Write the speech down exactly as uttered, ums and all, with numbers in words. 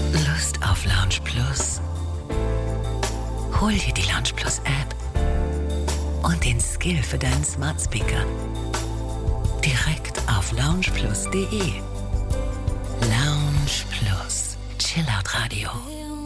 Lust auf Lounge Plus? Hol dir die Lounge Plus App und den Skill für deinen Smart Speaker direkt auf lounge plus punkt de. Lounge Plus, Chillout Radio.